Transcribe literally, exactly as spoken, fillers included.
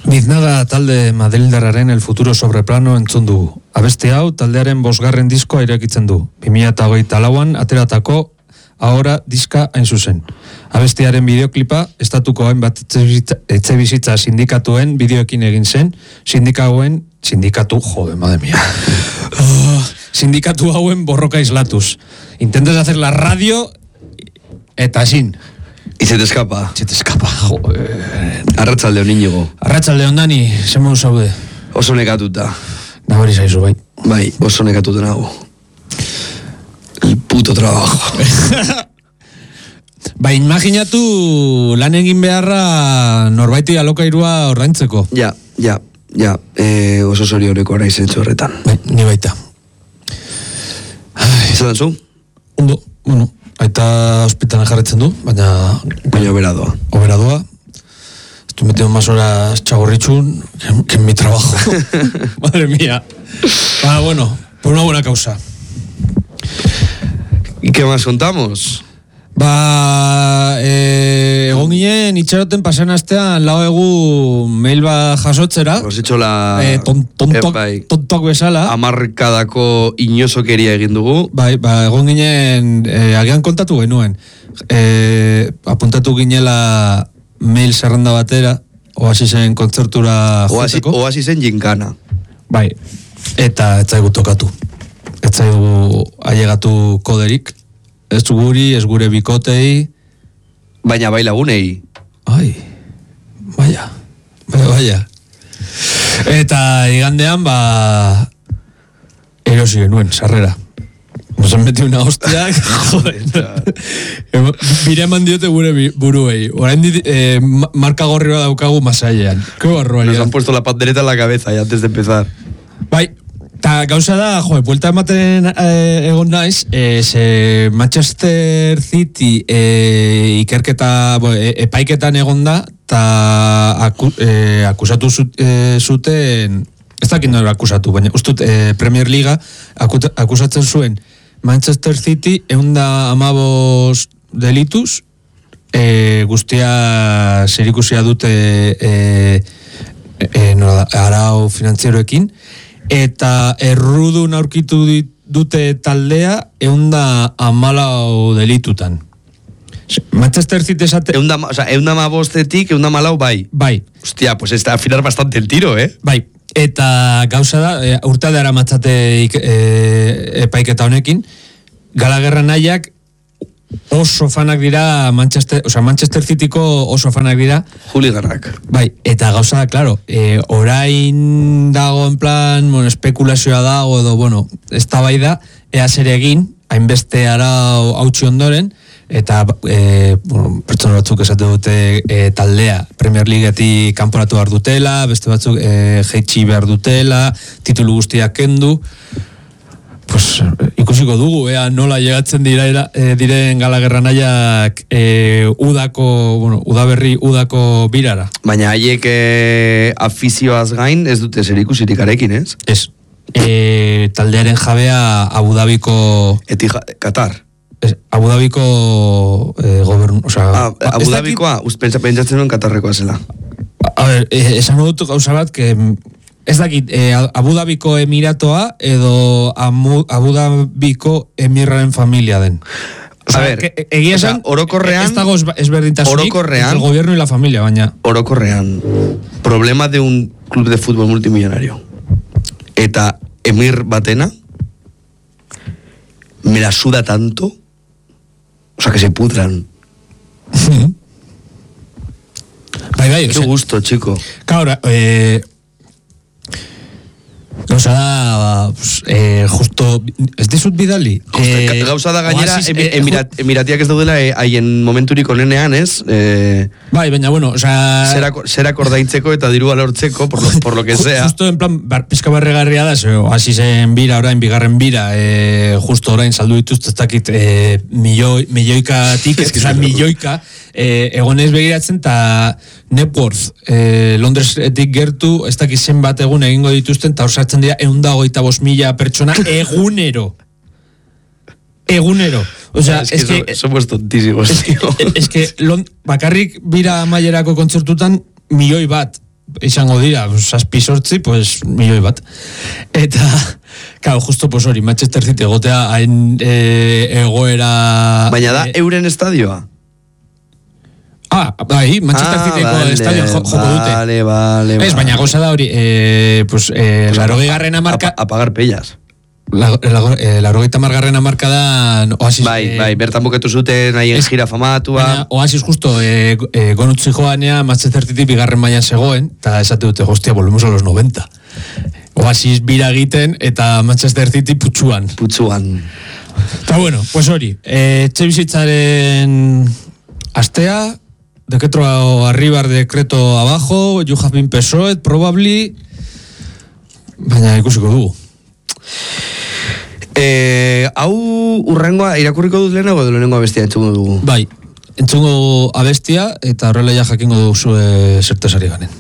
Biznaga talde madrildarraren El futuro sobreplano entzun dugu. Abeste hau taldearen bosgarren diskoa irekitzen du. bi mila hogeita lauan ateratako ahora diska hain zuzen. Abestearen bideoklipa estatuko hainbat etxe bizitza sindikatuen bideoekin egin zen, sindikauen, sindikatu, jode, madre mía. Oh, sindikatu hauen borroka islatuz. Intentas hacer la radio eta sin. Y se te escapa. Se te escapa, joder. Arratsaldeon Inigo. Arratsaldeon Dani, zemon zaude. Oso nekatuta. Nabari zaizu, bai. Bai, oso nekatuta nago. El puto trabajo. Ba, imaginatu lan egin beharra norbaiti alokairua ordaintzeko. Ja, ja, ja. E, oso zorioneko ara izentzu horretan. Bai, ni baita. Zer zu? Ondo, bueno, aita hospitalan jarretzen du, baina... Baina oberadoa. Oberadoa. Estoy metido más horas chagorritxun que, que en mi trabajo. Madre mía. Ah, bueno, por una buena causa. ¿Y qué más contamos? Ba, eh, egon ginen itxaroten pasan astean lau egu mail ba jasotzera. Has hecho la... Eh, ton, tontok, eh, tontok bezala. Amarkadako inosokeria egin dugu. Bai, ba, egon ginen, eh, agian kontatu genuen. Eh, apuntatu ginela mail zerrenda batera, Oasisen kontzertura joteko. Oasisen jinkana. Bai, eta ez zaigu tokatu. Ez zaigu ailegatu koderik. Ez guri, ez gure bikotei. Baina bai lagunei. Ai, baia, baia, baia. Eta igandean, ba, erosi genuen, sarrera. Nos han metido una hostia, joder. Bire eman diote gure buruei. Orain dit, eh, marka gorrioa daukagu masailean. Qué barbaridad. Nos han puesto la pandereta en la cabeza ya antes de empezar. Bai, eta gauza da, joe, buelta ematen eh, egon naiz, eh, ze Manchester City eh, ikerketa, bo, e, epaiketan egon da, eta aku, eh, akusatu zut, eh, zuten, ez dakit nora akusatu, baina ustut eh, Premier Liga akut, akusatzen zuen Manchester City eunda amabos delituz, eh, guztia zerikusia dute eh, eh, no, arau finantzieroekin, eta errudun aurkitu dute taldea eunda amalau delitutan. Manchester City esate... Eunda, o sea, eunda amabostetik, eunda amalau bai. Bai. Hostia, pues está a afinar bastante el tiro, eh? Bai. Eta gauza da, e, urte dara matzate e, epaiketa honekin, Galagerra nahiak oso fanak dira Manchester, o sea, Manchester Cityko oso fanak dira. Juliganak. Bai, eta gauza da, claro, e, orain dago en plan, bueno, espekulazioa dago edo, bueno, ez da bai da, ea zer egin, hainbeste arau hautsi ondoren, eta e, bueno, pertsona batzuk esate dute e, taldea Premier Leaguetik kanporatu behar dutela, beste batzuk e, jeitsi behar dutela, titulu guztiak kendu. Pues ikusiko dugu, ea nola llegatzen dira, e, diren Galagerra nahiak e, udako, bueno, udaberri udako birara. Baina haiek e, afizioaz gain ez dute zer ikusirik arekin, ez? Ez. E, taldearen jabea Abu Dhabiko... Etija, Qatar. Es, Abu Dhabiko eh, gobernu, o sea, ah, Abu Dhabikoa, uzpentsa pentsatzen duen Qatarrekoa zela. A ver, eh, esan dut gauza bat, que ez dakit, eh, Abu Dhabiko emiratoa edo Amu, Abu Dhabiko emirraren familia den. O sea, a ver, que, egia esan, o sea, orokorrean, ez dago ezberdintasunik entre el gobierno y la familia, baina. Orokorrean, problema de un club de fútbol multimillonario. Eta emir batena, me la suda tanto... O sea, que se pudran. Bai, bai, Qué o sea, gusto, chico. Claro, eh... Gauza da, pues, eh, justo, ez dizut bidali? Eh, Gauza da gainera, oasis, emirat, eh, emirat, emiratiak ez daudela haien eh, momenturik onenean, ez? Eh, bai, baina, bueno, o sea... Zerak, zerak ordaintzeko eta dirua lortzeko, por lo, por lo que sea. Justo en plan, bar, pizka barregarria da, ze, oasisen bira, orain, bigarren bira, eh, justo orain saldu dituzte, ez dakit, eh, milioi, milioikatik, ez que milioika, eh, egonez begiratzen, eta net worth, eh, Londresetik gertu, ez dakit zenbat egun egingo dituzten, eta osatzen dira, eunda hogeita bost mila pertsona egunero. Egunero. O sea, es, es que, que... Somos tontísimos, es, tío. Es que Lond, bakarrik bira amaierako kontzertutan milioi bat izango dira, zazpi sortzi, pues, milioi bat. Eta, claro, justo, pues hori, Manchester City egotea hain e, egoera... Baina da, e, euren estadioa? Ah, bai, Manchester ah, Cityko vale, estadio joko dute. Vale, vale, Ez, baina gauza da hori, eh, pues, eh, pues laro garrena marka... A, a pagar pellas. La, la, eh, laro gaita margarrena marka da... Oasis, bai, eh, bai, bertan buketu zuten, haien ez, gira famatua... Baina, Oasis justo, eh, eh, gonutzi joanea, Manchester City bigarren mailan zegoen, eta esate dute, hostia, volvemos a los noventa. Oasis bira egiten, eta Manchester City putxuan. Putxuan. Eta bueno, pues hori, eh, etxe bizitzaren astea, decreto arriba, decreto abajo, you have been persuaded, probably, baina ikusiko dugu. Eh, hau urrengoa irakurriko dut lehenago edo lehenengo abestia entzungo dugu? Bai, entzungo abestia eta horrela ja jakingo dugu zue zertesari ganen.